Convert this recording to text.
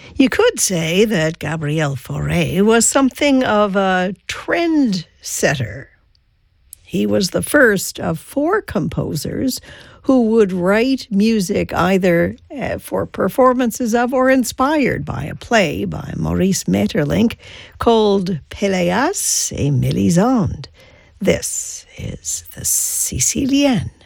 You could say that Gabriel Fauré was something of a trend setter. He was the first of four composers who would write music either for performances of or inspired by a play by Maurice Maeterlinck called Péléas et Mélisande. This is the Sicilienne.